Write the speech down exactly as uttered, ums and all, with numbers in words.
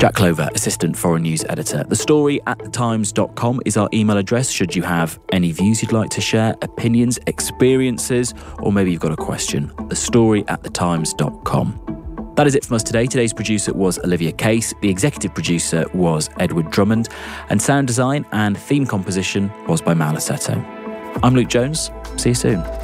Jack Clover, Assistant Foreign News Editor. The story at the times dot com is our email address should you have any views you'd like to share, opinions, experiences, or maybe you've got a question. The story at the times dot com. That is it from us today. Today's producer was Olivia Case, the executive producer was Edward Drummond, and sound design and theme composition was by Malasetto. I'm Luke Jones. See you soon.